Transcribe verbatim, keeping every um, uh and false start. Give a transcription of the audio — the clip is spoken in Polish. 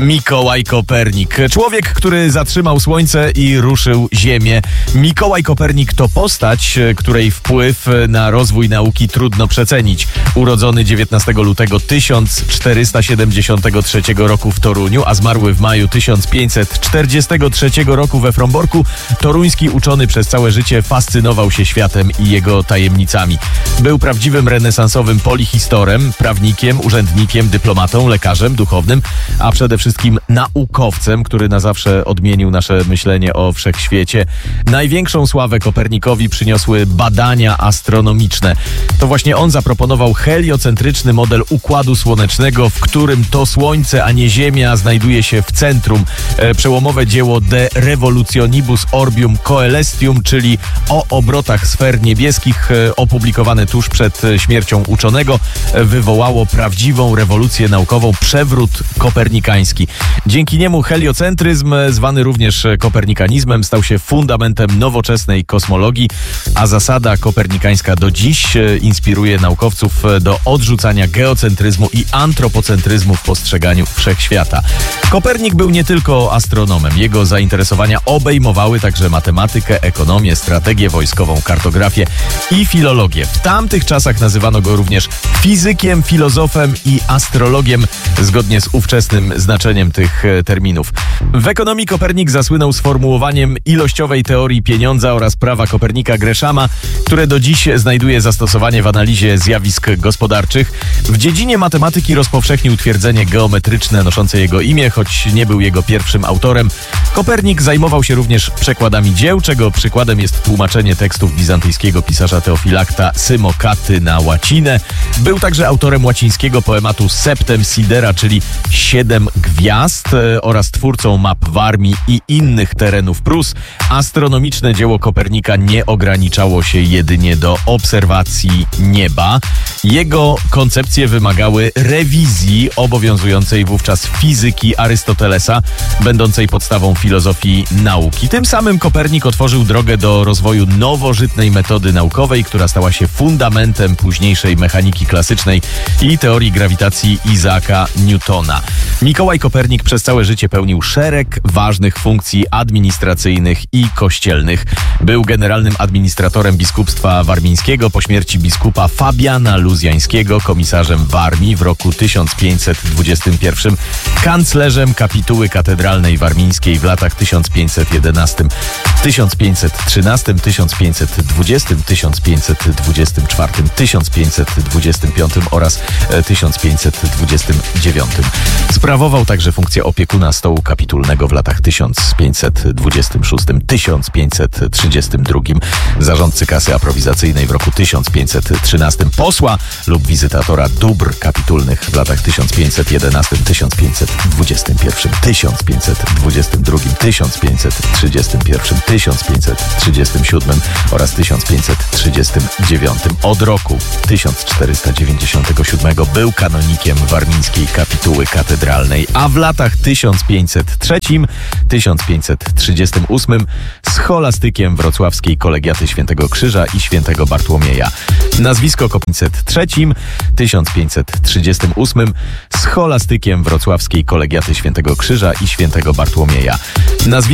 Mikołaj Kopernik. Człowiek, który zatrzymał Słońce i ruszył Ziemię. Mikołaj Kopernik to postać, której wpływ na rozwój nauki trudno przecenić. Urodzony dziewiętnastego lutego tysiąc czterysta siedemdziesiątego trzeciego roku w Toruniu, a zmarły w maju tysiąc pięćset czterdziestego trzeciego roku we Fromborku, toruński uczony przez całe życie fascynował się światem i jego tajemnicami. Był prawdziwym renesansowym polihistorem, prawnikiem, urzędnikiem, dyplomatą, lekarzem, duchownym, a przede wszystkim naukowcem, który na zawsze odmienił nasze myślenie o wszechświecie. Największą sławę Kopernikowi przyniosły badania astronomiczne. To właśnie on zaproponował heliocentryczny model Układu Słonecznego, w którym to Słońce, a nie Ziemia znajduje się w centrum. E, przełomowe dzieło De Revolutionibus Orbium Coelestium, czyli o obrotach sfer niebieskich, e, opublikowane tuż przed śmiercią uczonego, e, wywołało prawdziwą rewolucję naukową, przewrót kopernikański. Dzięki niemu heliocentryzm, zwany również kopernikanizmem, stał się fundamentem nowoczesnej kosmologii, a zasada kopernikańska do dziś inspiruje naukowców do odrzucania geocentryzmu i antropocentryzmu w postrzeganiu wszechświata. Kopernik był nie tylko astronomem. Jego zainteresowania obejmowały także matematykę, ekonomię, strategię wojskową, kartografię i filologię. W tamtych czasach nazywano go również fizykiem, filozofem i astrologiem, zgodnie z ówczesnym znaczeniem tych terminów. W ekonomii Kopernik zasłynął sformułowaniem ilościowej teorii pieniądza oraz prawa Kopernika-Greszama, które do dziś znajduje zastosowanie w analizie zjawisk gospodarczych. W dziedzinie matematyki rozpowszechnił twierdzenie geometryczne noszące jego imię, choć nie był jego pierwszym autorem. Kopernik zajmował się również przekładami dzieł, czego przykładem jest tłumaczenie tekstów bizantyjskiego pisarza Teofilakta Symokaty na łacinę. Był także autorem łacińskiego poematu Septem Sidera, czyli Siedem Gwiazd, oraz twórcą map Warmii i innych terenów Prus. Astronomiczne dzieło Kopernika nie ograniczało się jedynie do obserwacji nieba. Jego koncepcje wymagały rewizji obowiązującej wówczas fizyki Arystotelesa, będącej podstawą filozofii nauki. Tym samym Kopernik otworzył drogę do rozwoju nowożytnej metody naukowej, która stała się fundamentem późniejszej mechaniki klasycznej i teorii grawitacji Isaaca Newtona. Mikołaj Kopernik przez całe życie pełnił szereg ważnych funkcji administracyjnych i kościelnych. Był generalnym administratorem biskupstwa warmińskiego, po śmierci biskupa Fabiana Luzjańskiego, komisarzem Warmii w roku tysiąc pięćset dwudziestym pierwszym, kanclerzem kapituły katedralnej warmińskiej w latach tysiąc pięćset jedenastym, tysiąc pięćset trzynastym, tysiąc pięćset dwudziestym, tysiąc pięćset dwudziestym czwartym, tysiąc pięćset dwudziestym piątym oraz tysiąc pięćset dwudziestym dziewiątym. Sprawował także funkcję opiekuna stołu kapitulnego w latach tysiąc pięćset dwudziestym szóstym do tysiąc pięćset trzydziestym drugim, zarządcy kasy aprowizacyjnej w roku tysiąc pięćset trzynastym, posła lub wizytatora dóbr kapitulnych w latach tysiąc pięćset jedenastym, tysiąc pięćset dwudziestym pierwszym, tysiąc pięćset dwudziestym drugim, tysiąc pięćset trzydziestym pierwszym, tysiąc pięćset trzydziestym siódmym oraz tysiąc pięćset trzydziestym dziewiątym. Od roku tysiąc czterysta dziewięćdziesiątego siódmego był kanonikiem warmińskiej kapituły katedralnej, a w latach tysiąc pięćset trzecim do tysiąc pięćset trzydziestym ósmym scholastykiem wrocławskiej kolegiaty Świętego Krzyża i Świętego Bartłomieja. Nazwisko Kopernik trzecim do tysiąc pięćset trzydziestym ósmym scholastykiem wrocławskiej kolegiaty Świętego Krzyża i Świętego Bartłomieja. Nazwisko